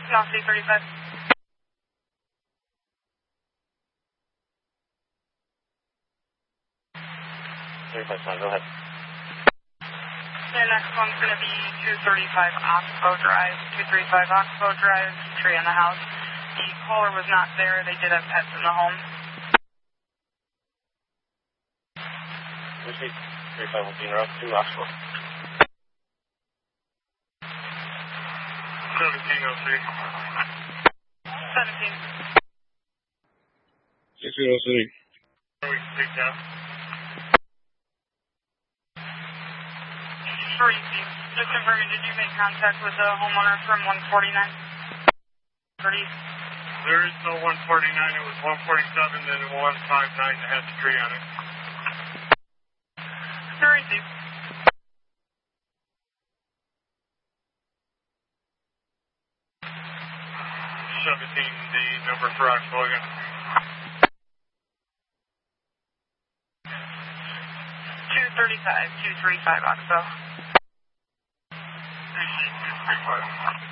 South C35. 35, go ahead. The next one's going to be 235 Oxbow Drive. 235 Oxbow Drive, tree in the house. The caller was not there. They did have pets in the home. Receive 35 will be in route to Oxbow. 1703. 17. 6003. We can speak now. 3C. Just confirming, did you make contact with the homeowner from 149? 30. There is no 149. It was 147, then 159 that had the tree on it. 3C. 17, the number for Oxbow again. 235 Oxbow. 235.